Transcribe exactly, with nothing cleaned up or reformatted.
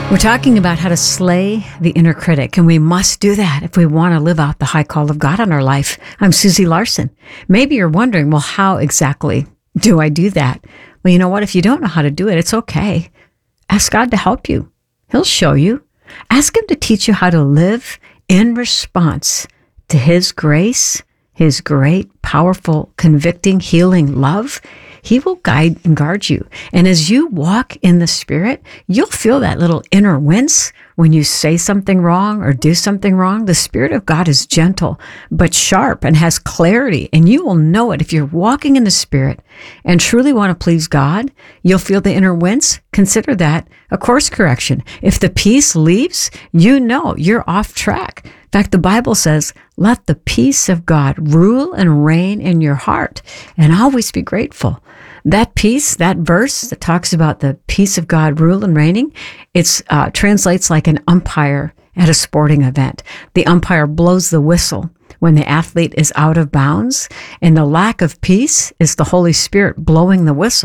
We're talking about how to slay the inner critic, and we must do that if we want to live out the high call of God on our life. I'm Susie Larson. Maybe you're wondering, well, how exactly do I do that? Well, you know what? If you don't know how to do it, it's okay. Ask God to help you. He'll show you. Ask Him to teach you how to live in response to His grace, His great, powerful, convicting, healing love. He will guide and guard you. And as you walk in the Spirit, you'll feel that little inner wince when you say something wrong or do something wrong. The Spirit of God is gentle, but sharp and has clarity. And you will know it. If you're walking in the Spirit and truly want to please God, you'll feel the inner wince. Consider that a course correction. If the peace leaves, you know you're off track. In fact, the Bible says, let the peace of God rule and reign in your heart, and always be grateful. That peace, that verse that talks about the peace of God rule and reigning, it uh, translates like an umpire at a sporting event. The umpire blows the whistle when the athlete is out of bounds, and the lack of peace is the Holy Spirit blowing the whistle